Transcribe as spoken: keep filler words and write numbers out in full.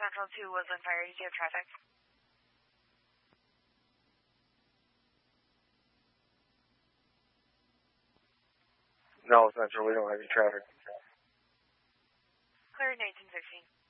Central two, Woodland Fire. Did you have traffic? No, Central, we don't have any traffic. Clear nineteen sixteen.